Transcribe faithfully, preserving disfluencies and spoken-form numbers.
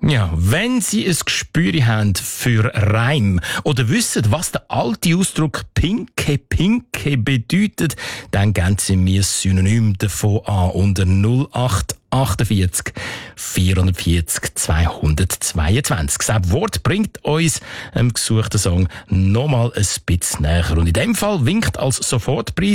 Ja, wenn Sie ein Gespür haben für Reim oder wissen, was der alte Ausdruck Pinke Pinke bedeutet, dann geben Sie mir ein Synonym davon an unter null acht achtundvierzig vierundvierzig zweihundertzweiundzwanzig. Das Wort bringt uns im gesuchten Song nochmal ein bisschen näher. Und in dem Fall winkt als Sofortpreis